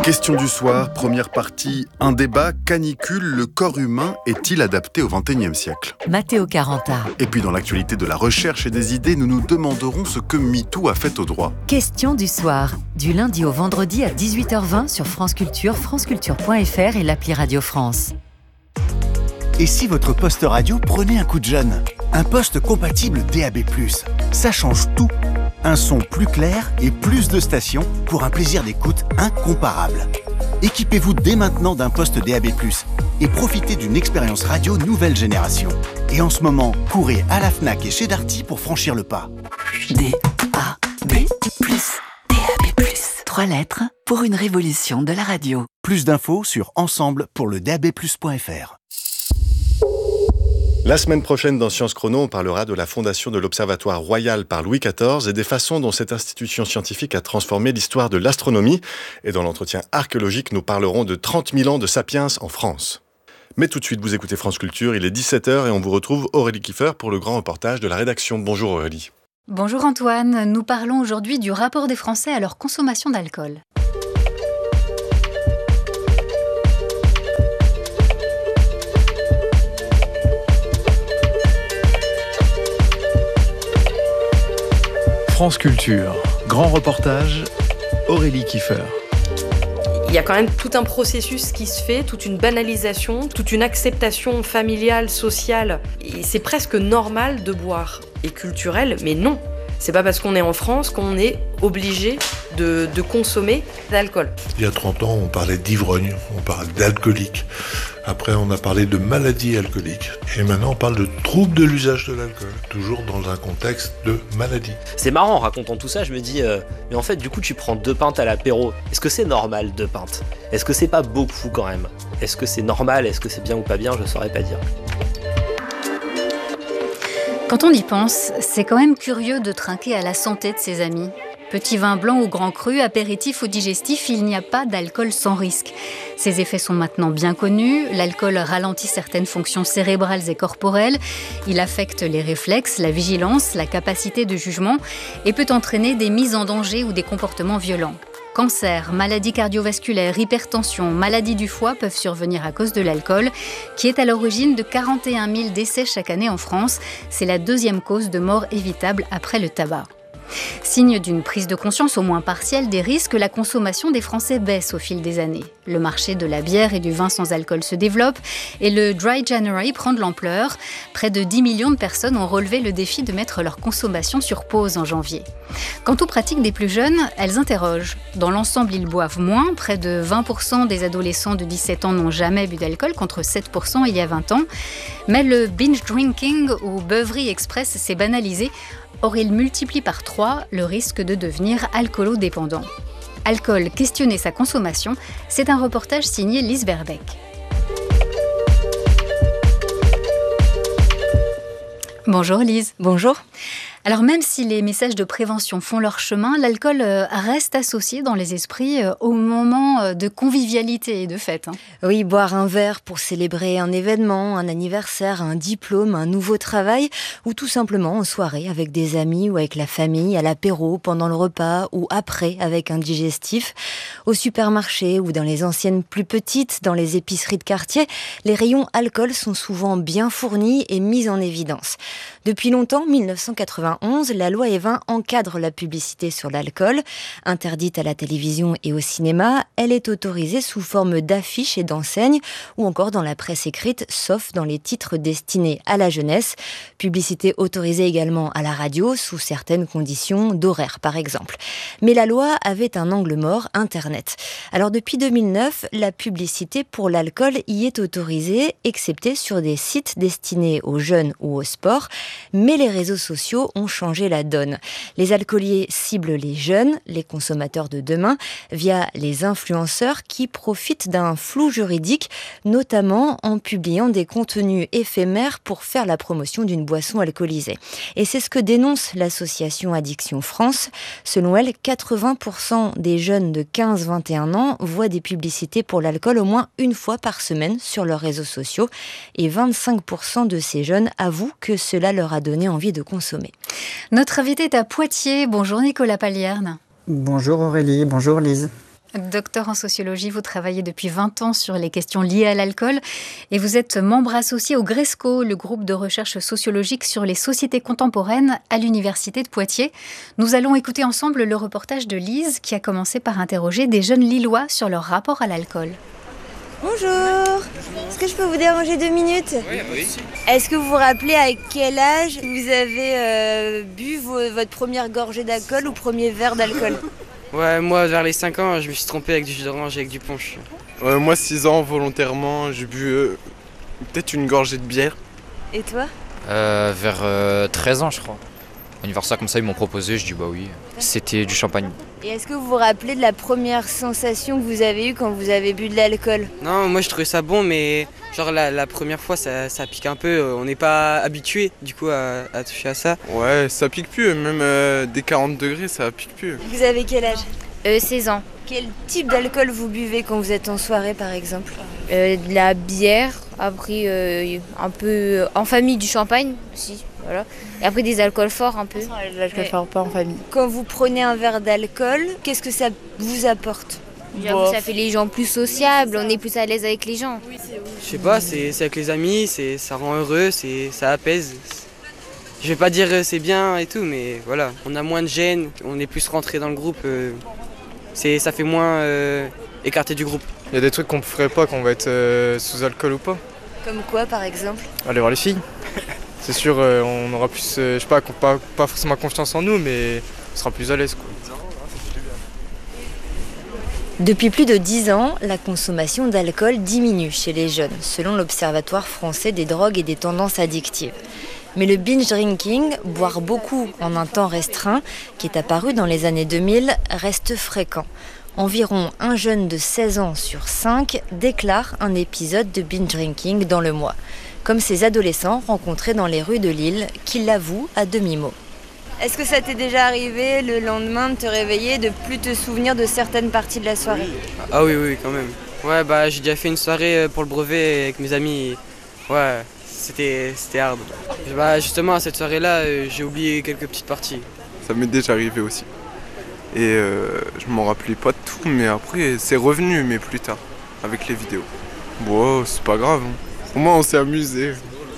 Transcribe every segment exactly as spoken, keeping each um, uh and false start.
Question du soir, première partie, un débat, canicule, le corps humain est-il adapté au vingt et unième siècle ? Matteo Caranta. Et puis dans l'actualité de la recherche et des idées, nous nous demanderons ce que MeToo a fait au droit. Question du soir, du lundi au vendredi à dix-huit heures vingt sur France Culture, franceculture point f r et l'appli Radio France. Et si votre poste radio prenait un coup de jeune ? Un poste compatible D A B plus, ça change tout. Un son plus clair et plus de stations pour un plaisir d'écoute incomparable. Équipez-vous dès maintenant d'un poste D A B plus et profitez d'une expérience radio nouvelle génération. Et en ce moment, courez à la Fnac et chez Darty pour franchir le pas. D A B plus, D A B plus. Trois lettres pour une révolution de la radio. Plus d'infos sur ensemble pour le D A B plus point f r. La semaine prochaine, dans Sciences Chrono, on parlera de la fondation de l'Observatoire royal par Louis quatorze et des façons dont cette institution scientifique a transformé l'histoire de l'astronomie. Et dans l'entretien archéologique, nous parlerons de trente mille ans de Sapiens en France. Mais tout de suite, vous écoutez France Culture, il est dix-sept heures et on vous retrouve Aurélie Kiefer pour le grand reportage de la rédaction. Bonjour Aurélie. Bonjour Antoine, nous parlons aujourd'hui du rapport des Français à leur consommation d'alcool. France Culture, grand reportage, Aurélie Kiefer. Il y a quand même tout un processus qui se fait, toute une banalisation, toute une acceptation familiale, sociale. Et c'est presque normal de boire. Et culturel, mais non. C'est pas parce qu'on est en France qu'on est obligé de, de consommer d'alcool. Il y a trente ans, on parlait d'ivrogne, on parlait d'alcoolique. Après, on a parlé de maladie alcoolique. Et maintenant, on parle de troubles de l'usage de l'alcool. Toujours dans un contexte de maladie. C'est marrant, en racontant tout ça, je me dis, euh, mais en fait, du coup, tu prends deux pintes à l'apéro. Est-ce que c'est normal, deux pintes ? Est-ce que c'est pas beaucoup quand même ? Est-ce que c'est normal ? Est-ce que c'est bien ou pas bien ? Je saurais pas dire. Quand on y pense, c'est quand même curieux de trinquer à la santé de ses amis. Petit vin blanc ou grand cru, apéritif ou digestif, il n'y a pas d'alcool sans risque. Ses effets sont maintenant bien connus. L'alcool ralentit certaines fonctions cérébrales et corporelles. Il affecte les réflexes, la vigilance, la capacité de jugement et peut entraîner des mises en danger ou des comportements violents. Cancer, maladies cardiovasculaires, hypertension, maladies du foie peuvent survenir à cause de l'alcool, qui est à l'origine de quarante et un mille décès chaque année en France. C'est la deuxième cause de mort évitable après le tabac. Signe d'une prise de conscience au moins partielle des risques, la consommation des Français baisse au fil des années. Le marché de la bière et du vin sans alcool se développe et le Dry January prend de l'ampleur. Près de dix millions de personnes ont relevé le défi de mettre leur consommation sur pause en janvier. Quant aux pratiques des plus jeunes, elles interrogent. Dans l'ensemble, ils boivent moins. Près de vingt pour cent des adolescents de dix-sept ans n'ont jamais bu d'alcool, contre sept pour cent il y a vingt ans. Mais le binge drinking ou beuverie express s'est banalisé. Or, il multiplie par trois le risque de devenir alcoolo-dépendant. Alcool, questionner sa consommation, c'est un reportage signé Lise Verbeek. Bonjour Lise. Bonjour. Alors même si les messages de prévention font leur chemin, l'alcool reste associé dans les esprits au moment de convivialité et de fête. Oui, boire un verre pour célébrer un événement, un anniversaire, un diplôme, un nouveau travail, ou tout simplement en soirée avec des amis ou avec la famille, à l'apéro, pendant le repas ou après avec un digestif. Au supermarché ou dans les anciennes plus petites, dans les épiceries de quartier, les rayons alcool sont souvent bien fournis et mis en évidence. Depuis longtemps, mille neuf cent quatre-vingt-onze, la loi Evin encadre la publicité sur l'alcool. Interdite à la télévision et au cinéma, elle est autorisée sous forme d'affiches et d'enseignes ou encore dans la presse écrite, sauf dans les titres destinés à la jeunesse. Publicité autorisée également à la radio, sous certaines conditions d'horaire par exemple. Mais la loi avait un angle mort, Internet. Alors depuis deux mille neuf, la publicité pour l'alcool y est autorisée, excepté sur des sites destinés aux jeunes ou au sport. Mais les réseaux sociaux ont changé la donne. Les alcooliers ciblent les jeunes, les consommateurs de demain, via les influenceurs qui profitent d'un flou juridique, notamment en publiant des contenus éphémères pour faire la promotion d'une boisson alcoolisée. Et c'est ce que dénonce l'association Addiction France. Selon elle, quatre-vingts pour cent des jeunes de quinze à vingt et un ans voient des publicités pour l'alcool au moins une fois par semaine sur leurs réseaux sociaux. Et vingt-cinq pour cent de ces jeunes avouent que cela leur a donné envie de consommer. Notre invité est à Poitiers. Bonjour Nicolas Palierne. Bonjour Aurélie, bonjour Lise. Docteur en sociologie, vous travaillez depuis vingt ans sur les questions liées à l'alcool et vous êtes membre associé au GRESCO, le groupe de recherche sociologique sur les sociétés contemporaines à l'Université de Poitiers. Nous allons écouter ensemble le reportage de Lise qui a commencé par interroger des jeunes Lillois sur leur rapport à l'alcool. Bonjour, est-ce que je peux vous déranger deux minutes ? Oui, oui. Est-ce que vous vous rappelez à quel âge vous avez euh, bu vo- votre première gorgée d'alcool ou premier verre d'alcool ? Ouais, moi vers les cinq ans, je me suis trompé avec du jus d'orange et avec du punch. Ouais, moi six ans, volontairement, j'ai bu euh, peut-être une gorgée de bière. Et toi ? euh, Vers euh, treize ans, je crois. Anniversaire comme ça, ils m'ont proposé, je dis bah oui. C'était du champagne. Et est-ce que vous vous rappelez de la première sensation que vous avez eue quand vous avez bu de l'alcool ? Non, moi je trouvais ça bon, mais genre la, la première fois ça, ça pique un peu. On n'est pas habitué du coup à, à toucher à ça. Ouais, ça pique plus, même euh, des quarante degrés, ça pique plus. Vous avez quel âge ? euh, seize ans. Quel type d'alcool vous buvez quand vous êtes en soirée par exemple ? Euh, de la bière, après euh, un peu en famille du champagne aussi, voilà. Et après des alcools forts un peu. De l'alcool fort, pas en famille. Quand vous prenez un verre d'alcool, qu'est-ce que ça vous apporte ? J'avoue, ça fait les gens plus sociables, on est plus à l'aise avec les gens. Je sais pas, c'est, c'est avec les amis, c'est, ça rend heureux, c'est, ça apaise. Je vais pas dire euh, c'est bien et tout, mais voilà, on a moins de gêne, on est plus rentré dans le groupe. Euh, c'est, ça fait moins euh, écarté du groupe. Il y a des trucs qu'on ne ferait pas quand on va être euh, sous alcool ou pas. Comme quoi par exemple ? Aller voir les filles. C'est sûr, euh, on aura plus, euh, je sais pas, pas, pas forcément confiance en nous, mais on sera plus à l'aise, quoi. Depuis plus de dix ans, la consommation d'alcool diminue chez les jeunes, selon l'Observatoire français des drogues et des tendances addictives. Mais le binge drinking, boire beaucoup en un temps restreint, qui est apparu dans les années deux mille, reste fréquent. Environ un jeune de seize ans sur cinq déclare un épisode de binge drinking dans le mois, comme ces adolescents rencontrés dans les rues de Lille, qui l'avouent à demi-mot. Est-ce que ça t'est déjà arrivé le lendemain de te réveiller, de plus te souvenir de certaines parties de la soirée ? Ah oui, oui, quand même. Ouais, bah j'ai déjà fait une soirée pour le brevet avec mes amis. Ouais, c'était, c'était hard. Bah justement, à cette soirée-là, j'ai oublié quelques petites parties. Ça m'est déjà arrivé aussi. Et euh, je m'en rappelais pas de tout, mais après c'est revenu, mais plus tard, avec les vidéos. Bon, c'est pas grave, hein. Au moins on s'est amusé.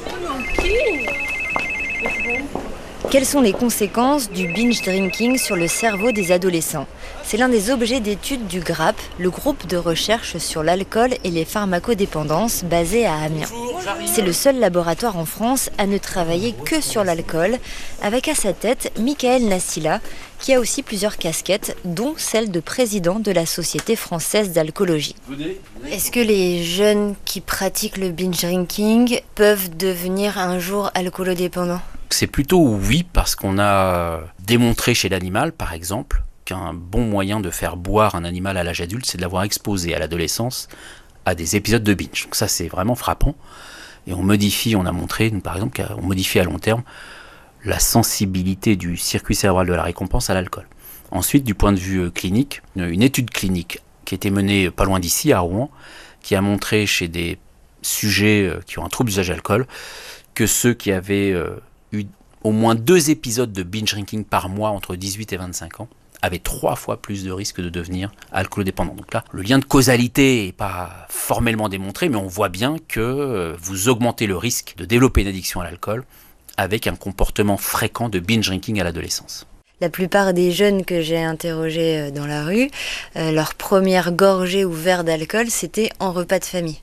Quelles sont les conséquences du binge drinking sur le cerveau des adolescents ? C'est l'un des objets d'étude du GRAP, le groupe de recherche sur l'alcool et les pharmacodépendances basé à Amiens. C'est le seul laboratoire en France à ne travailler que sur l'alcool, avec à sa tête Michael Nassila, qui a aussi plusieurs casquettes, dont celle de président de la Société française d'alcoolologie. Est-ce que les jeunes qui pratiquent le binge drinking peuvent devenir un jour alcoolodépendants ? C'est plutôt oui, parce qu'on a démontré chez l'animal, par exemple, qu'un bon moyen de faire boire un animal à l'âge adulte, c'est de l'avoir exposé à l'adolescence à des épisodes de binge. Donc ça, c'est vraiment frappant. Et on modifie, on a montré, par exemple, qu'on modifie à long terme la sensibilité du circuit cérébral de la récompense à l'alcool. Ensuite, du point de vue clinique, une étude clinique qui a été menée pas loin d'ici, à Rouen, qui a montré chez des sujets qui ont un trouble d'usage d'alcool que ceux qui avaient eu au moins deux épisodes de binge drinking par mois entre dix-huit et vingt-cinq ans avaient trois fois plus de risques de devenir alcoolodépendants. Donc là, le lien de causalité n'est pas formellement démontré, mais on voit bien que vous augmentez le risque de développer une addiction à l'alcool avec un comportement fréquent de binge drinking à l'adolescence. La plupart des jeunes que j'ai interrogés dans la rue, euh, leur première gorgée ou verre d'alcool, c'était en repas de famille.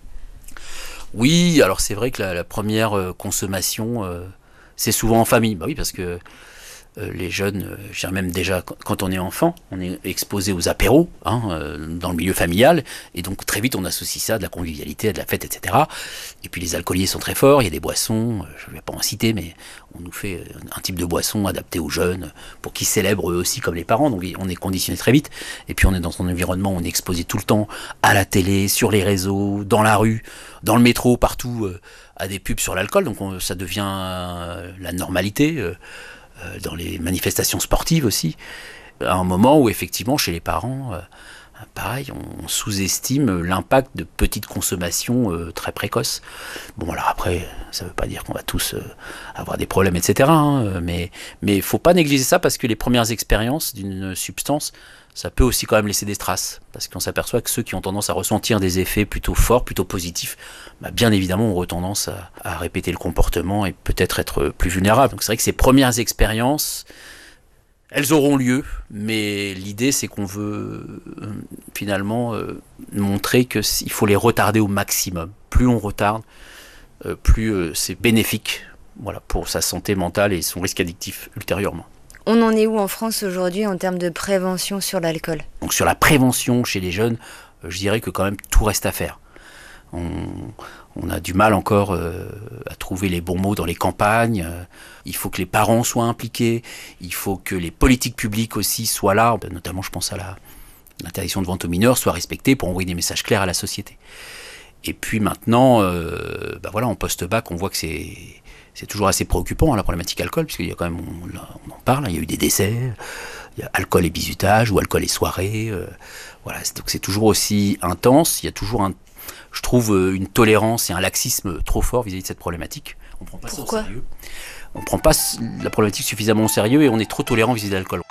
Oui, alors c'est vrai que la, la première euh, consommation, euh, c'est souvent en famille. Bah oui, parce que euh, les jeunes, euh, je dirais même déjà quand on est enfant, on est exposé aux apéros hein, euh, dans le milieu familial, et donc très vite on associe ça à de la convivialité, à de la fête, et cetera. Et puis les alcooliers sont très forts, il y a des boissons, je ne vais pas en citer, mais on nous fait un type de boisson adapté aux jeunes pour qu'ils célèbrent eux aussi comme les parents, donc on est conditionné très vite. Et puis on est dans un environnement où on est exposé tout le temps à la télé, sur les réseaux, dans la rue, dans le métro, partout, euh, à des pubs sur l'alcool, donc on, ça devient euh, la normalité. Euh, dans les manifestations sportives aussi, à un moment où effectivement chez les parents, euh, pareil, on sous-estime l'impact de petites consommations euh, très précoces. Bon alors après, ça ne veut pas dire qu'on va tous euh, avoir des problèmes, et cetera. Hein, mais il ne faut pas négliger ça parce que les premières expériences d'une substance ça peut aussi quand même laisser des traces, parce qu'on s'aperçoit que ceux qui ont tendance à ressentir des effets plutôt forts, plutôt positifs, bah bien évidemment ont tendance à, à répéter le comportement et peut-être être plus vulnérables. Donc c'est vrai que ces premières expériences, elles auront lieu, mais l'idée c'est qu'on veut euh, finalement euh, montrer qu'il faut les retarder au maximum. Plus on retarde, euh, plus euh, c'est bénéfique, voilà, pour sa santé mentale et son risque addictif ultérieurement. On en est où en France aujourd'hui en termes de prévention sur l'alcool ? Donc sur la prévention chez les jeunes, euh, je dirais que quand même tout reste à faire. On, on a du mal encore euh, à trouver les bons mots dans les campagnes. Euh, il faut que les parents soient impliqués. Il faut que les politiques publiques aussi soient là. Notamment, je pense à la, l'interdiction de vente aux mineurs soit respectée pour envoyer des messages clairs à la société. Et puis maintenant, euh, bah voilà, en post-bac, on voit que c'est, c'est toujours assez préoccupant, hein, la problématique alcool, puisqu'il y a quand même, on, on en parle, hein, il y a eu des décès, il y a alcool et bizutage ou alcool et soirée. Euh, voilà, c'est, donc c'est toujours aussi intense. Il y a toujours un Je trouve une tolérance et un laxisme trop fort vis-à-vis de cette problématique. On prend pas Pourquoi ? ça au sérieux. On ne prend pas la problématique suffisamment au sérieux et on est trop tolérant vis-à-vis de l'alcool.